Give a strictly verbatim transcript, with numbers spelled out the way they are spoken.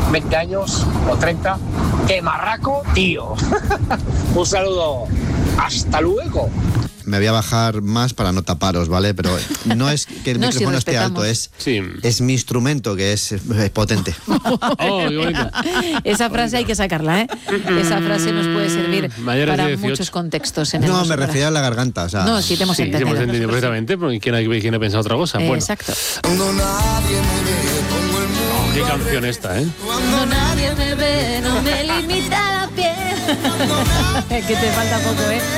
veinte años o treinta. ¡Qué marraco, tío! Un saludo. ¡Hasta luego! Me voy a bajar más para no taparos, ¿vale? Pero no es que el No, micrófono si esté alto, es, Sí. es mi instrumento que es, es potente. Oh, qué bonito. Esa frase hay que sacarla, ¿eh? Esa frase nos puede servir Mayores para de dieciocho. muchos contextos. En el No, me Nosotras. refería a la garganta, o sea... No, sí te hemos Sí, sí, entendido. hemos entendido nosotros sí. perfectamente, porque ¿quién ha, quién ha pensado otra cosa? Eh, Bueno, Exacto. oh, qué canción esta, ¿eh? Cuando nadie me ve, no me limita la piel. Que te falta poco, ¿eh?